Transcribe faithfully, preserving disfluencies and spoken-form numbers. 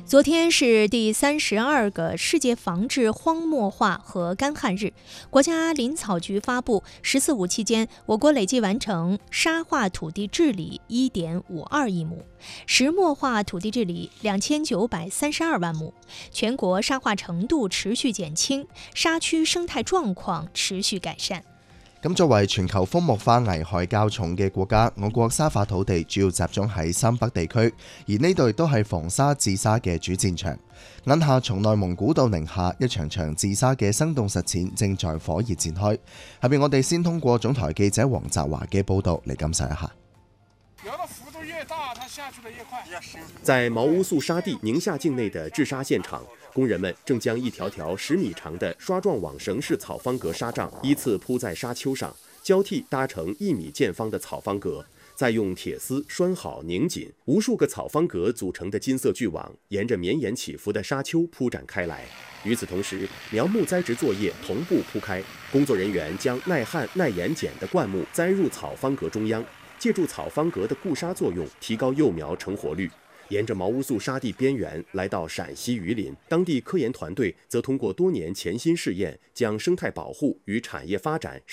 昨天是第三十二个世界防治荒漠化和干旱日，国家林草局发布“十四五”期间，我国累计完成沙化土地治理 一点五二亿亩，石墨化土地治理两千九百三十二万亩，全国沙化程度持續減輕，沙區生態狀況持續改善。 咁作為全球荒漠化危害較重嘅國家，我國沙化土地主要集中喺三北地區，而呢度亦都係防沙治沙嘅主戰場。眼下從內蒙古到寧夏，一場場治沙嘅生動實踐正在火熱展開。下邊我哋先通過總台記者黃澤華嘅報導嚟感受一下。 在毛烏素沙地寧夏境內的治沙現場，工人們正將一條條十米長的刷狀網繩式草方格沙帳依次鋪在沙丘上，交替搭成一米見方的草方格，再用鐵絲拴好擰緊，無數個草方格組成的金色巨網沿着綿延起伏的沙丘鋪展開來。與此同時，苗木栽植作業同步鋪開，工作人員將耐旱耐鹽鹼的灌木栽入草方格中央，借助草方格的固沙作用，提高幼苗成活率。沿着毛烏素沙地邊緣來到陝西榆林，當地科研團隊則通過多年潛心試驗，將生態保護與產業發展